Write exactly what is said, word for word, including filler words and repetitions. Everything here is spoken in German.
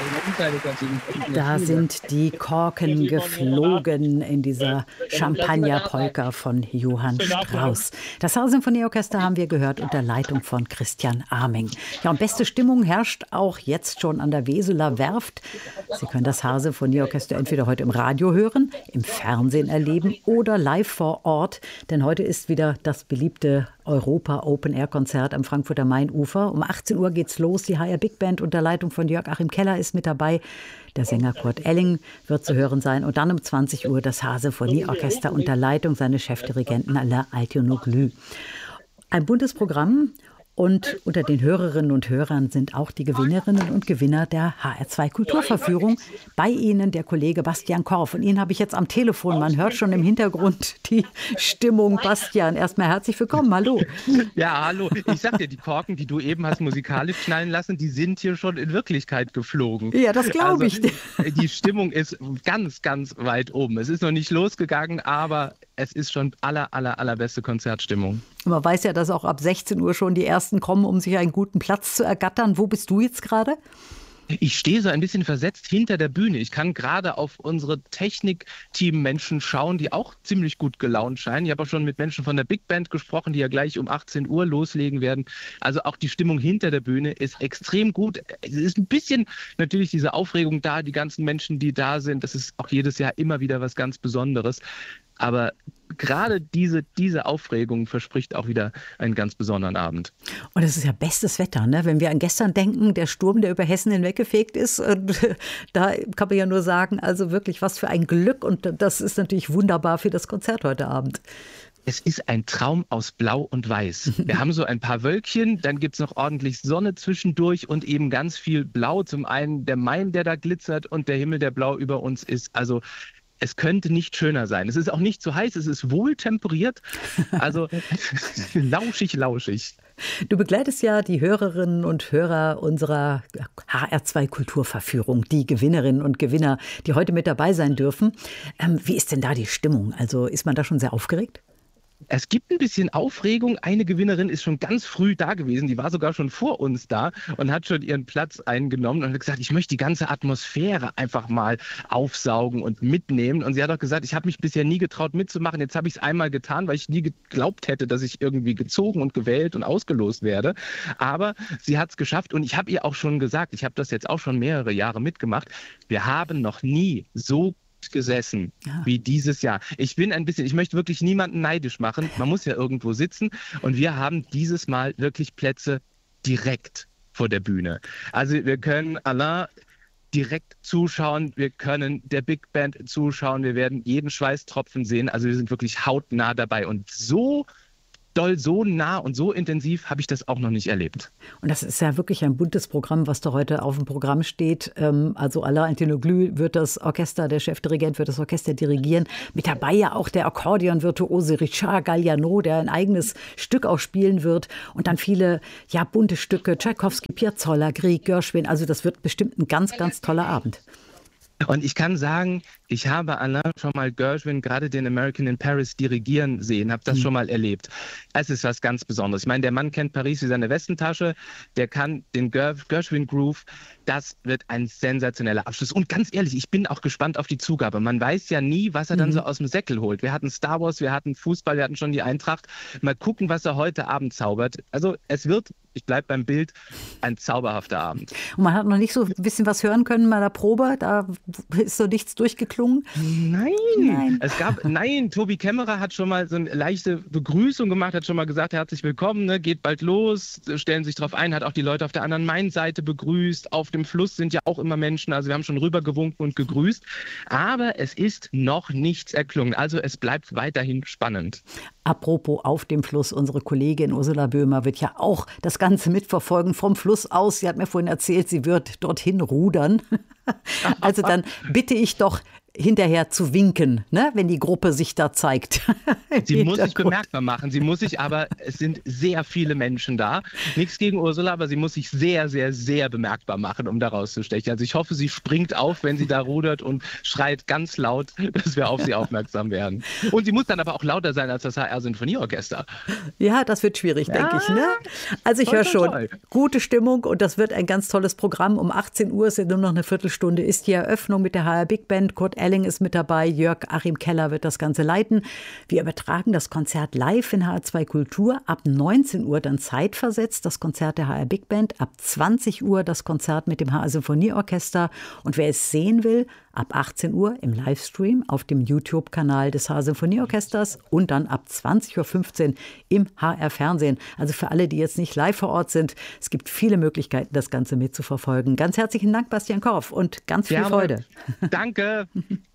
Da sind die Korken geflogen in dieser Champagner-Polka von Johann Strauss. Das Saarsinfonieorchester haben wir gehört unter Leitung von Christian Arming. Ja, und beste Stimmung herrscht auch jetzt schon an der Weseler Werft. Sie können das Saarsinfonieorchester entweder heute im Radio hören, im Fernsehen erleben oder live vor Ort. Denn heute ist wieder das beliebte Europa-Open-Air-Konzert am Frankfurter Mainufer. Um achtzehn Uhr geht's los. Die H R Big Band unter Leitung von Jörg-Achim Keller ist mit dabei. Der Sänger Kurt Elling wird zu hören sein. Und dann um zwanzig Uhr das Saarsinfonieorchester unter Leitung seines Chefdirigenten Alain Altionoglu. Ein buntes Programm. Und unter den Hörerinnen und Hörern sind auch die Gewinnerinnen und Gewinner der H R zwei Kulturverführung. Bei Ihnen der Kollege Bastian Korf. Und ihn habe ich jetzt am Telefon. Man hört schon im Hintergrund die Stimmung. Bastian, erstmal herzlich willkommen. Hallo. Ja, hallo. Ich sag dir, die Korken, die du eben hast musikalisch knallen lassen, die sind hier schon in Wirklichkeit geflogen. Ja, das glaube ich. Also, die Stimmung ist ganz, ganz weit oben. Es ist noch nicht losgegangen, aber es ist schon aller, aller, allerbeste Konzertstimmung. Man weiß ja, dass auch ab sechzehn Uhr schon die Ersten kommen, um sich einen guten Platz zu ergattern. Wo bist du jetzt gerade? Ich stehe so ein bisschen versetzt hinter der Bühne. Ich kann gerade auf unsere Technik-Team-Menschen schauen, die auch ziemlich gut gelaunt scheinen. Ich habe auch schon mit Menschen von der Big Band gesprochen, die ja gleich um achtzehn Uhr loslegen werden. Also auch die Stimmung hinter der Bühne ist extrem gut. Es ist ein bisschen natürlich diese Aufregung da, die ganzen Menschen, die da sind. Das ist auch jedes Jahr immer wieder was ganz Besonderes. Aber gerade diese, diese Aufregung verspricht auch wieder einen ganz besonderen Abend. Und es ist ja bestes Wetter, ne? Wenn wir an gestern denken, der Sturm, der über Hessen hinweggefegt ist, und da kann man ja nur sagen, also wirklich was für ein Glück. Und das ist natürlich wunderbar für das Konzert heute Abend. Es ist ein Traum aus Blau und Weiß. Wir haben so ein paar Wölkchen, dann gibt es noch ordentlich Sonne zwischendurch und eben ganz viel Blau. Zum einen der Main, der da glitzert und der Himmel, der blau über uns ist. Also es könnte nicht schöner sein. Es ist auch nicht zu heiß, es ist wohl temperiert. Also lauschig, lauschig. Du begleitest ja die Hörerinnen und Hörer unserer H R zwei Kulturverführung, die Gewinnerinnen und Gewinner, die heute mit dabei sein dürfen. Ähm, wie ist denn da die Stimmung? Also ist man da schon sehr aufgeregt? Es gibt ein bisschen Aufregung. Eine Gewinnerin ist schon ganz früh da gewesen. Die war sogar schon vor uns da und hat schon ihren Platz eingenommen und hat gesagt, ich möchte die ganze Atmosphäre einfach mal aufsaugen und mitnehmen. Und sie hat auch gesagt, ich habe mich bisher nie getraut mitzumachen. Jetzt habe ich es einmal getan, weil ich nie geglaubt hätte, dass ich irgendwie gezogen und gewählt und ausgelost werde. Aber sie hat es geschafft und ich habe ihr auch schon gesagt, ich habe das jetzt auch schon mehrere Jahre mitgemacht. Wir haben noch nie so gesessen ja. wie dieses Jahr. Ich bin ein bisschen, ich möchte wirklich niemanden neidisch machen. Man muss ja irgendwo sitzen und wir haben dieses Mal wirklich Plätze direkt vor der Bühne. Also wir können Alain direkt zuschauen, wir können der Big Band zuschauen, wir werden jeden Schweißtropfen sehen. Also wir sind wirklich hautnah dabei und so doll, so nah und so intensiv habe ich das auch noch nicht erlebt. Und das ist ja wirklich ein buntes Programm, was da heute auf dem Programm steht. Also Alain Altionoglu wird das Orchester, der Chefdirigent wird das Orchester dirigieren. Mit dabei ja auch der Akkordeonvirtuose Richard Galliano, der ein eigenes Stück auch spielen wird. Und dann viele ja bunte Stücke, Tschaikowski, Piazzolla, Grieg, Gershwin. Also das wird bestimmt ein ganz, ganz toller Abend. Und ich kann sagen, ich habe Alain schon mal Gershwin, gerade den American in Paris, dirigieren sehen, habe das mhm. schon mal erlebt. Es ist was ganz Besonderes. Ich meine, der Mann kennt Paris wie seine Westentasche, der kann den Gershwin-Groove. Das wird ein sensationeller Abschluss. Und ganz ehrlich, ich bin auch gespannt auf die Zugabe. Man weiß ja nie, was er dann mhm. so aus dem Säckel holt. Wir hatten Star Wars, wir hatten Fußball, wir hatten schon die Eintracht. Mal gucken, was er heute Abend zaubert. Also es wird, ich bleibe beim Bild, ein zauberhafter Abend. Und man hat noch nicht so ein bisschen was hören können bei der Probe? Da ist so nichts durchgeklungen? Nein, nein. Es gab, nein, Tobi Kämmerer hat schon mal so eine leichte Begrüßung gemacht, hat schon mal gesagt, herzlich willkommen, ne, geht bald los, stellen sich drauf ein, hat auch die Leute auf der anderen Main-Seite begrüßt. Auf dem Fluss sind ja auch immer Menschen, also wir haben schon rübergewunken und gegrüßt. Aber es ist noch nichts erklungen, also es bleibt weiterhin spannend. Apropos auf dem Fluss, unsere Kollegin Ursula Böhmer wird ja auch das Ganze mitverfolgen vom Fluss aus. Sie hat mir vorhin erzählt, sie wird dorthin rudern. Also dann bitte ich doch hinterher zu winken, ne? Wenn die Gruppe sich da zeigt. Sie muss sich bemerkbar machen. Sie muss sich aber, es sind sehr viele Menschen da. Nichts gegen Ursula, aber sie muss sich sehr, sehr, sehr bemerkbar machen, um da rauszustechen. Also ich hoffe, sie springt auf, wenn sie da rudert und schreit ganz laut, dass wir auf sie aufmerksam werden. Und sie muss dann aber auch lauter sein als das H R-Sinfonieorchester. Ja, das wird schwierig, ja, denke ich. Ne? Also ich höre schon, toll. Gute Stimmung und das wird ein ganz tolles Programm. Um achtzehn Uhr, ist ja nur noch eine Viertelstunde, ist die Eröffnung mit der H R Big Band. Kurt Elling ist mit dabei, Jörg Achim Keller wird das Ganze leiten. Wir übertragen das Konzert live in H R zwei Kultur. Ab neunzehn Uhr dann zeitversetzt das Konzert der H R Big Band. Ab zwanzig Uhr das Konzert mit dem H R Sinfonieorchester. Und wer es sehen will, ab achtzehn Uhr im Livestream auf dem YouTube-Kanal des H R Sinfonieorchesters und dann ab zwanzig Uhr fünfzehn im H R-Fernsehen. Also für alle, die jetzt nicht live vor Ort sind, es gibt viele Möglichkeiten, das Ganze mitzuverfolgen. Ganz herzlichen Dank, Bastian Korf, und ganz viel Gerne. Freude. Danke.